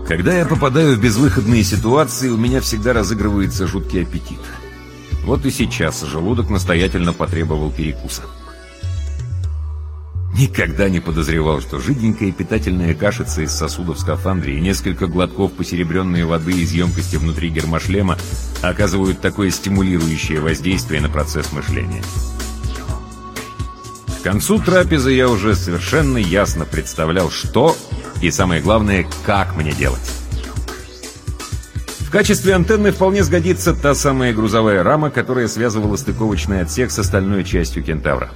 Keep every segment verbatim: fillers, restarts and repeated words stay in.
Когда я попадаю в безвыходные ситуации, у меня всегда разыгрывается жуткий аппетит. Вот и сейчас желудок настоятельно потребовал перекуса. Никогда не подозревал, что жиденькая питательная кашица из сосудов в скафандре и несколько глотков посеребренной воды из емкости внутри гермошлема оказывают такое стимулирующее воздействие на процесс мышления. К концу трапезы я уже совершенно ясно представлял, что и, самое главное, как мне делать. В качестве антенны вполне сгодится та самая грузовая рама, которая связывала стыковочный отсек с остальной частью «Кентавра».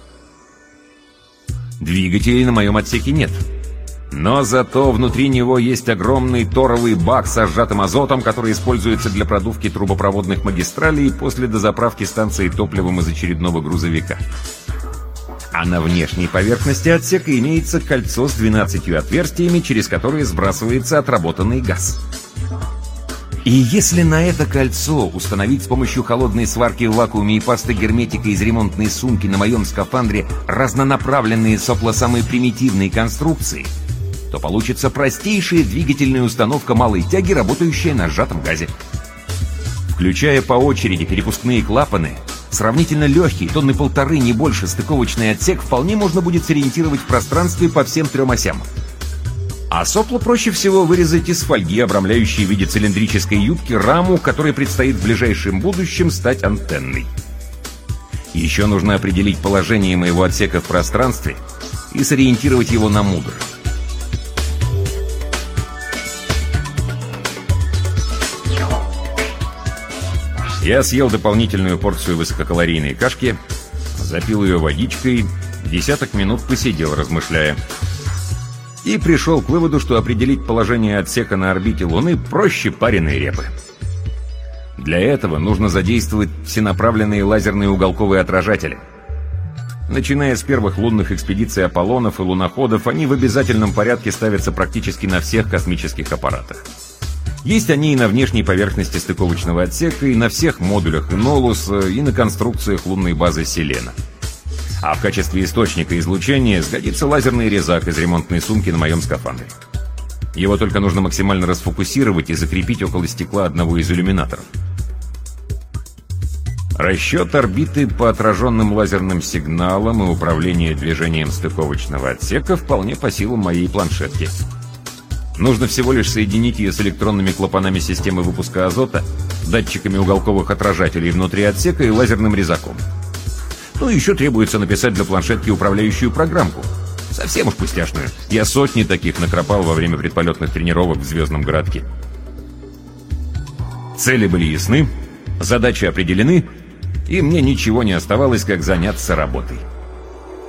Двигателей на моем отсеке нет. Но зато внутри него есть огромный торовый бак со сжатым азотом, который используется для продувки трубопроводных магистралей после дозаправки станции топливом из очередного грузовика. А на внешней поверхности отсека имеется кольцо с двенадцатью отверстиями, через которые сбрасывается отработанный газ. И если на это кольцо установить с помощью холодной сварки в вакууме и пасты герметика из ремонтной сумки на моем скафандре разнонаправленные сопла самой примитивной конструкции, то получится простейшая двигательная установка малой тяги, работающая на сжатом газе. Включая по очереди перепускные клапаны, сравнительно легкий, тонны полторы, не больше, стыковочный отсек вполне можно будет сориентировать в пространстве по всем трем осям. А сопло проще всего вырезать из фольги, обрамляющей в виде цилиндрической юбки раму, которой предстоит в ближайшем будущем стать антенной. Еще нужно определить положение моего отсека в пространстве и сориентировать его на мудр. Я съел дополнительную порцию высококалорийной кашки, запил ее водичкой, десяток минут посидел, размышляя. И пришел к выводу, что определить положение отсека на орбите Луны проще пареной репы. Для этого нужно задействовать всенаправленные лазерные уголковые отражатели. Начиная с первых лунных экспедиций Аполлонов и луноходов, они в обязательном порядке ставятся практически на всех космических аппаратах. Есть они и на внешней поверхности стыковочного отсека, и на всех модулях Энолуса, и на конструкциях лунной базы Селена. А в качестве источника излучения сгодится лазерный резак из ремонтной сумки на моем скафандре. Его только нужно максимально расфокусировать и закрепить около стекла одного из иллюминаторов. Расчет орбиты по отраженным лазерным сигналам и управление движением стыковочного отсека вполне по силам моей планшетки. Нужно всего лишь соединить ее с электронными клапанами системы выпуска азота, датчиками уголковых отражателей внутри отсека и лазерным резаком. Ну, еще требуется написать для планшетки управляющую программку. Совсем уж пустяшную. Я сотни таких накропал во время предполетных тренировок в Звездном городке. Цели были ясны, задачи определены, и мне ничего не оставалось, как заняться работой.